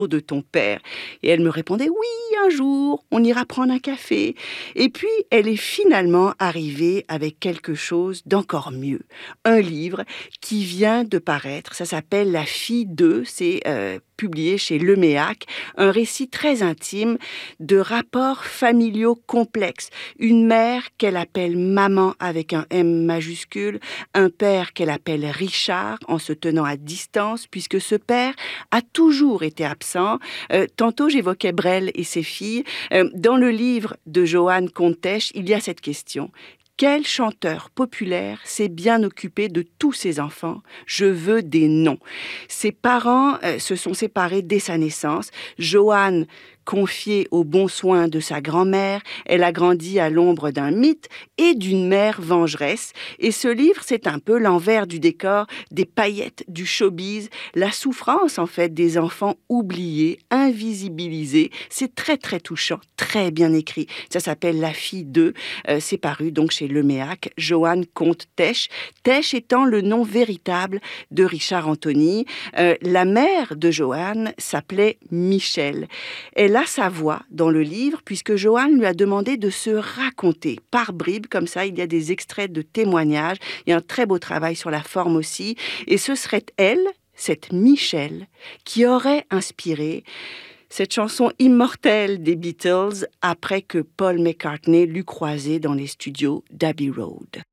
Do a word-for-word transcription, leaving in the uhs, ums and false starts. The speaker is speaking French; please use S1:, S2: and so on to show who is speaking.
S1: de ton père? Et elle me répondait: «Oui, un jour, on ira prendre un café». Et puis, elle est finalement arrivée avec quelque chose d'encore mieux. Un livre qui vient de paraître, ça s'appelle La fille d'eux, c'est, heu, publié chez Leméac, un récit très intime de rapports familiaux complexes. Une mère qu'elle appelle maman avec un M majuscule, un père qu'elle appelle Richard en se tenant à distance puisque ce père a toujours été absent. Heu, tantôt j'évoquais Brel et ses filles. Heu, dans le livre de Joanne Contesh, il y a cette question: quel chanteur populaire s'est bien occupé de tous ses enfants? Je veux des noms. Ses parents euh, se sont séparés dès sa naissance. Joanne, confiée aux bons soins de sa grand-mère, elle a grandi à l'ombre d'un mythe et d'une mère vengeresse. Et ce livre, c'est un peu l'envers du décor, des paillettes du showbiz, la souffrance en fait des enfants oubliés, invisibilisés. C'est très très touchant, très bien écrit. Ça s'appelle La fille d'eux. Euh, c'est paru donc chez Leméac, Joanne Comte Tesch. Tesch étant le nom véritable de Richard Anthony. Euh, la mère de Joanne s'appelait Michel. Elle a sa voix dans le livre puisque Joanne lui a demandé de se raconter par bribes, comme ça il y a des extraits de témoignages. Il y a un très beau travail sur la forme aussi. Et ce serait elle, cette Michel, qui aurait inspiré cette chanson immortelle des Beatles après que Paul McCartney l'eut croisée dans les studios d'Abbey Road.